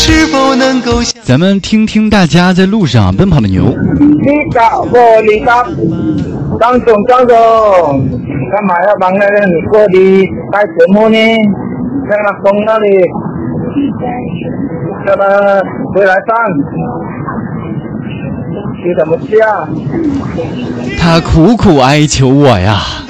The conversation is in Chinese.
是否能够咱们听听大家在路上奔跑的牛。 你搞我，你搞，张总，干嘛要帮那个你过的带节目呢？在那风那里，叫他回来上，你怎么下？ 他苦苦哀求我呀。